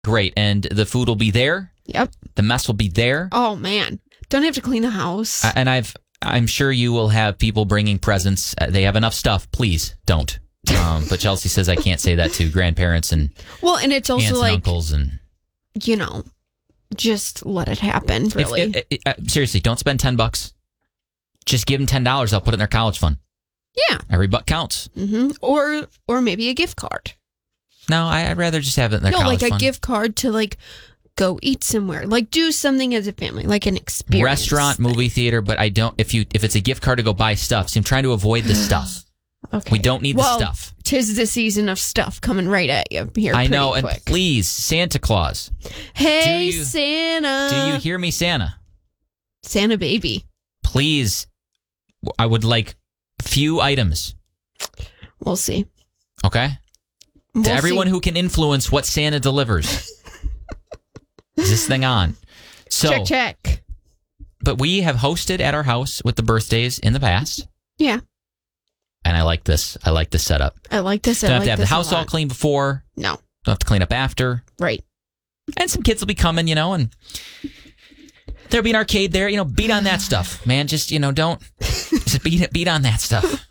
Great. And the food will be there. Yep. The mess will be there. Oh, man. Don't have to clean the house. And I'm sure you will have people bringing presents. They have enough stuff. Please don't. But Chelsea says I can't say that to grandparents and and it's also aunts like, and uncles and just let it happen. Really, seriously, don't spend $10. Just give them $10. I'll put it in their college fund. Yeah, every buck counts. Mm-hmm. Or maybe a gift card. No, I'd rather just have it in their college fund. No, like a gift card to go eat somewhere, do something as a family, like an experience. Restaurant, movie theater, but I don't. If it's a gift card to go buy stuff, see, I'm trying to avoid the stuff. Okay. We don't need the stuff. 'Tis the season of stuff coming right at you here. I know, quick. and please, Santa Claus. Hey, Santa. Do you hear me, Santa? Santa baby. Please, I would like a few items. We'll see. Okay? To everyone who can influence what Santa delivers. Is this thing on? So, check. But we have hosted at our house with the birthdays in the past. Yeah. And I like this. I like this setup. I like this. Don't have to have the house all clean before. No. Don't have to clean up after. Right. And some kids will be coming, and there'll be an arcade there. Beat on that stuff, man. Just, don't. Just beat on that stuff.